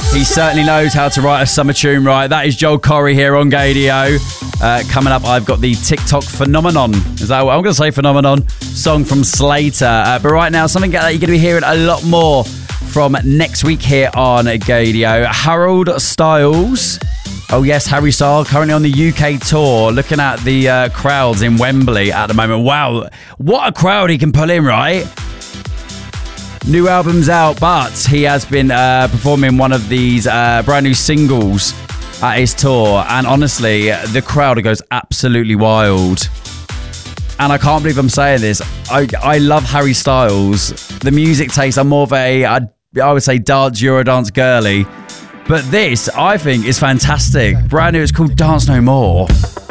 He certainly knows how to write a summer tune right. That is Joel Corry here on Gaydio. Coming up, I've got the TikTok Phenomenon. Is that what I'm going to say? Phenomenon song from Slater. But right now, something that you're going to be hearing a lot more from next week here on Gaydio. Harold Styles. Oh yes, Harry Styles, currently on the UK tour, looking at the crowds in Wembley at the moment. Wow, what a crowd he can pull in, right? New album's out, but he has been performing one of these brand new singles at his tour. And honestly, the crowd goes absolutely wild. And I can't believe I'm saying this. I love Harry Styles. The music taste, I'm more of I would say Eurodance girly. But this, I think, is fantastic. Brand new, it's called Dance No More.